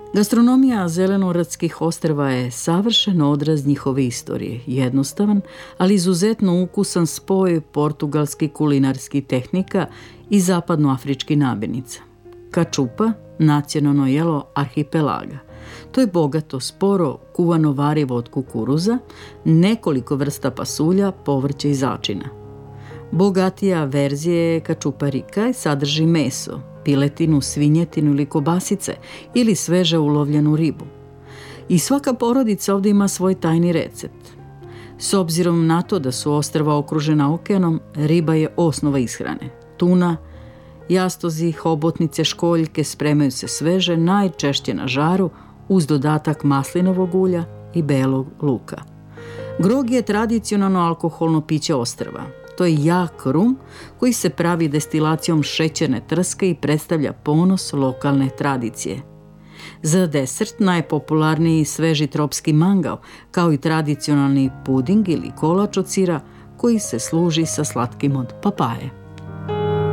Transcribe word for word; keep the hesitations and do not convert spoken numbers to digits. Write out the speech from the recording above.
Gastronomija zelenoradskih ostrva je savršen odraz njihove istorije, jednostavan, ali izuzetno ukusan spoj portugalskih kulinarskih tehnika i zapadnoafričkih namirnica. Kačupa, nacionalno jelo arhipelaga. To je bogato, sporo kuvano varivo od kukuruza, nekoliko vrsta pasulja, povrća i začina. Bogatija verzija kačupa rika sadrži meso, piletinu, svinjetinu ili kobasice ili sveže ulovljenu ribu. I svaka porodica ovdje ima svoj tajni recept. S obzirom na to da su ostrva okružena okeanom, riba je osnova ishrane. Tuna, jastozi, hobotnice, školjke spremaju se sveže, najčešće na žaru, uz dodatak maslinovog ulja i belog luka. Grog je tradicionalno alkoholno piće ostrva. To je jak rum koji se pravi destilacijom šećerne trske i predstavlja ponos lokalne tradicije. Za desert najpopularniji sveži tropski mangao, kao i tradicionalni puding ili kolač od sira koji se služi sa slatkim od papaje.